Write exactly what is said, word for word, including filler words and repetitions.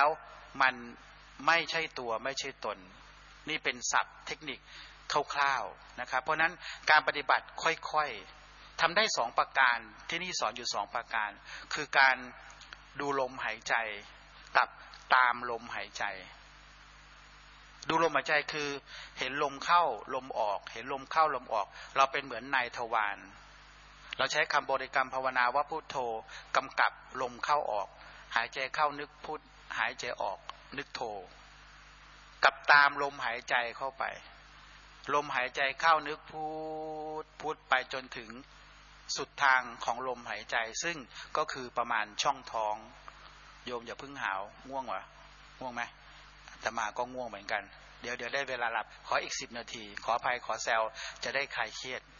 แล้วมันไม่ใช่ตัวไม่ใช่ตนนี่เป็นศัพท์เทคนิคคร่าวๆนะครับเพราะนั้นการปฏิบัติค่อยๆทำได้สองประการที่นี่สอนอยู่สองประการคือการดูลมหายใจกับตามลมหายใจดูลมหายใจคือเห็นลมเข้าลมออกเห็นลมเข้าลมออกเราเป็นเหมือนนายทวารเราใช้คำบริกรรมภาวนาว่าพุทโธกำกับลมเข้าออกหายใจเข้านึกพุทหายใจออกนึกโธกับตามลมหายใจเข้าไปลมหายใจเข้านึกพุทพุทไปจนถึงสุดทางของลมหายใจซึ่งก็คือประมาณช่องท้องโยมอย่าพึ่งหาวง่วงเหรอง่วงไหมอาตมาก็ง่วงเหมือนกันเดี๋ยวเดี๋ยวได้เวลาหลับขออีกสิบนาทีขออภัยขอแซวจะได้คลายเครียด